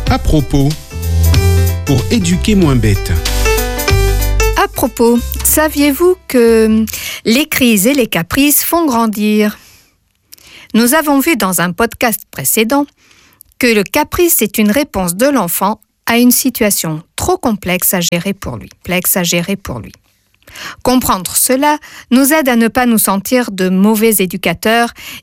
À propos, pour éduquer moins bête. À propos, saviez-vous que les crises et les caprices font grandir ? Nous avons vu dans un podcast précédent que le caprice est une réponse de l'enfant à une situation trop complexe à gérer pour lui. Comprendre cela nous aide à ne pas nous sentir de mauvais éducateurs